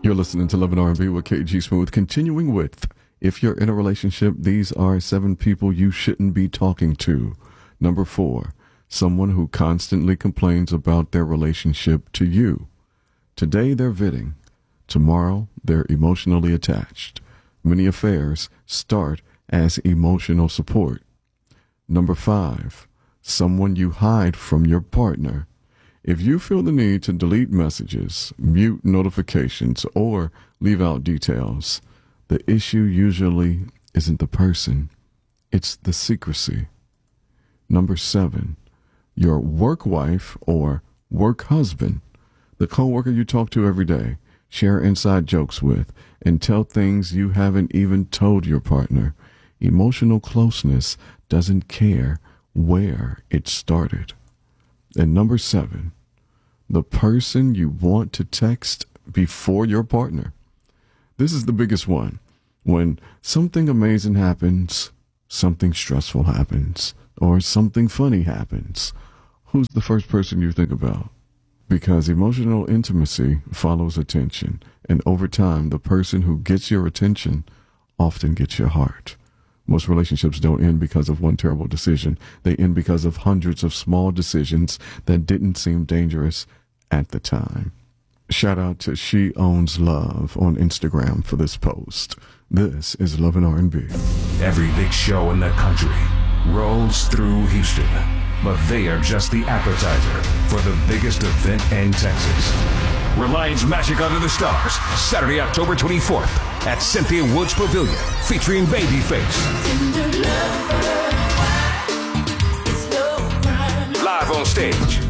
You're listening to Love and R&B with KG Smooth. Continuing with, if you're in a relationship, these are 7 people you shouldn't be talking to. Number 4, someone who constantly complains about their relationship to you. Today they're vitting. Tomorrow they're emotionally attached. Many affairs start as emotional support. Number 5, someone you hide from your partner. If you feel the need to delete messages, mute notifications, or leave out details, the issue usually isn't the person, it's the secrecy. Number 7, your work wife or work husband, the coworker you talk to every day, share inside jokes with, and tell things you haven't even told your partner. Emotional closeness doesn't care where it started. And number 7, the person you want to text before your partner. This is the biggest one. When something amazing happens, something stressful happens, or something funny happens, who's the first person you think about? Because emotional intimacy follows attention, and over time, the person who gets your attention often gets your heart. Most relationships don't end because of one terrible decision. They end because of hundreds of small decisions that didn't seem dangerous at the time. Shout out to She Owns Love on Instagram for this post. This is Love and R&B. Every big show in the country rolls through Houston, but they are just the appetizer for the biggest event in Texas. Reliance Magic Under the Stars, Saturday, October 24th at Cynthia Woods Pavilion, featuring Babyface. Live on stage,